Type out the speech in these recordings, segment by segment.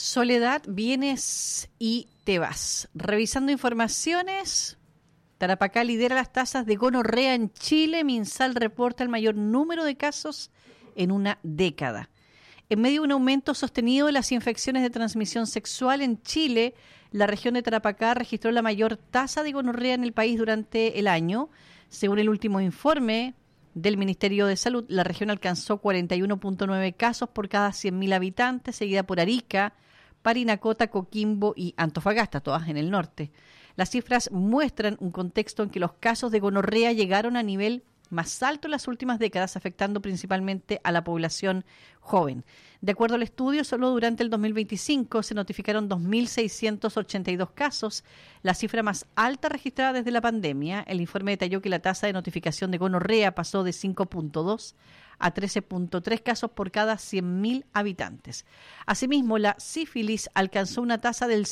Soledad, vienes y te vas. Revisando informaciones, Tarapacá lidera las tasas de gonorrea en Chile. Minsal reporta el mayor número de casos en una década. En medio de un aumento sostenido de las infecciones de transmisión sexual en Chile, la región de Tarapacá registró la mayor tasa de gonorrea en el país durante el año. Según el último informe del Ministerio de Salud, la región alcanzó 41.9 casos por cada 100.000 habitantes, seguida por Arica, Parinacota, Coquimbo y Antofagasta, todas en el norte. Las cifras muestran un contexto en que los casos de gonorrea llegaron a nivel más alto en las últimas décadas, afectando principalmente a la población joven. De acuerdo al estudio, solo durante el 2025 se notificaron 2.682 casos, la cifra más alta registrada desde la pandemia. El informe detalló que la tasa de notificación de gonorrea pasó de 5.2 a 13.3 casos por cada 100.000 habitantes. Asimismo, la sífilis alcanzó una tasa del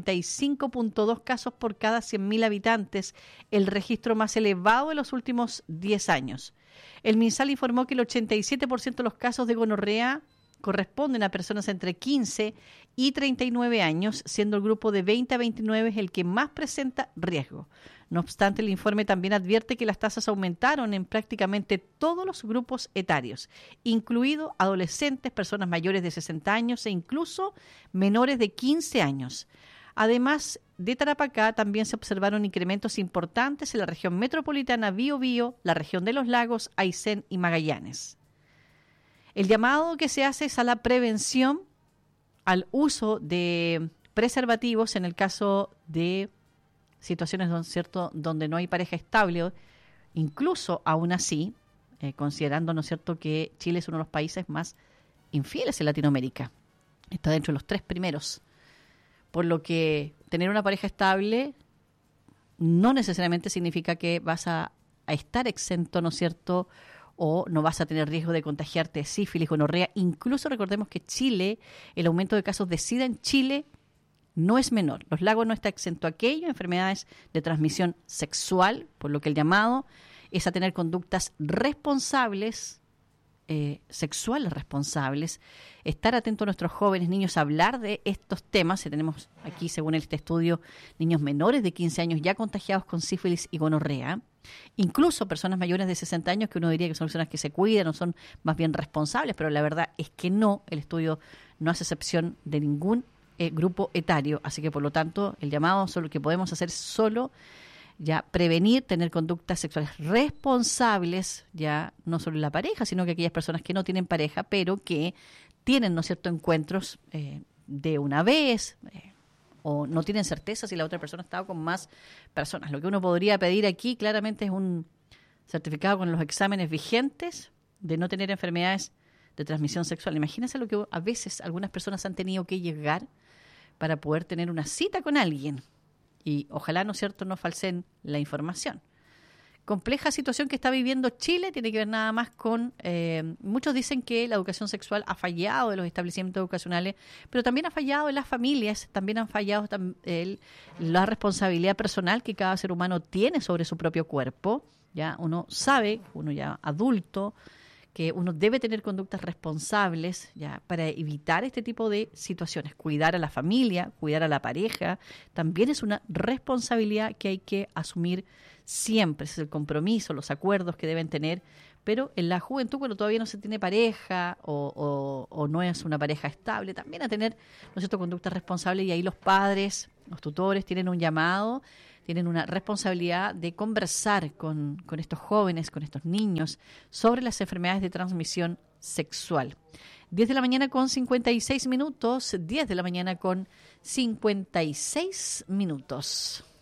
55.2 casos por cada 100.000 habitantes, el registro más elevado de los últimos 10 años. El MinSal informó que el 87% de los casos de gonorrea corresponden a personas entre 15 y 39 años, siendo el grupo de 20 a 29 el que más presenta riesgo. No obstante, el informe también advierte que las tasas aumentaron en prácticamente todos los grupos etarios, incluido adolescentes, personas mayores de 60 años e incluso menores de 15 años. Además de Tarapacá, también se observaron incrementos importantes en la región metropolitana Biobío, la región de los lagos, Aysén y Magallanes. El llamado que se hace es a la prevención, al uso de preservativos en el caso de situaciones donde no hay pareja estable, incluso aún así, considerando, ¿no es cierto?, que Chile es uno de los países más infieles en Latinoamérica. Está dentro de los 3 primeros. Por lo que tener una pareja estable no necesariamente significa que vas a estar exento, ¿no es cierto?, o no vas a tener riesgo de contagiarte de sífilis, gonorrea. Incluso recordemos que Chile, el aumento de casos de SIDA en Chile no es menor. Los Lagos no está exento a aquello, enfermedades de transmisión sexual, por lo que el llamado es a tener conductas responsables, sexuales responsables, estar atento a nuestros jóvenes, niños, a hablar de estos temas. Tenemos aquí, según este estudio, niños menores de 15 años ya contagiados con sífilis y gonorrea, incluso personas mayores de 60 años que uno diría que son personas que se cuidan o son más bien responsables, pero la verdad es que no, el estudio no hace excepción de ningún grupo etario, así que por lo tanto el llamado solo que podemos hacer es solo ya prevenir, tener conductas sexuales responsables, ya no solo en la pareja, sino que aquellas personas que no tienen pareja, pero que tienen, ¿no es cierto?, encuentros de una vez, o no tienen certeza si la otra persona ha estado con más personas. Lo que uno podría pedir aquí claramente es un certificado con los exámenes vigentes de no tener enfermedades de transmisión sexual. Imagínense lo que a veces algunas personas han tenido que llegar para poder tener una cita con alguien. Y ojalá, ¿no es cierto?, no falseen la información. Compleja situación que está viviendo Chile, tiene que ver nada más con... muchos dicen que la educación sexual ha fallado en los establecimientos educacionales, pero también ha fallado en las familias, también han fallado la responsabilidad personal que cada ser humano tiene sobre su propio cuerpo. Ya uno sabe, uno ya adulto, que uno debe tener conductas responsables ya para evitar este tipo de situaciones. Cuidar a la familia, cuidar a la pareja, también es una responsabilidad que hay que asumir siempre. Ese es el compromiso, los acuerdos que deben tener. Pero en la juventud, cuando todavía no se tiene pareja o no es una pareja estable, también a tener, ¿no es cierto?, conductas responsables. Y ahí los padres, los tutores tienen un llamado, tienen una responsabilidad de conversar con estos jóvenes, con estos niños, sobre las enfermedades de transmisión sexual. 10 de la mañana con 56 minutos, 10 de la mañana con 56 minutos.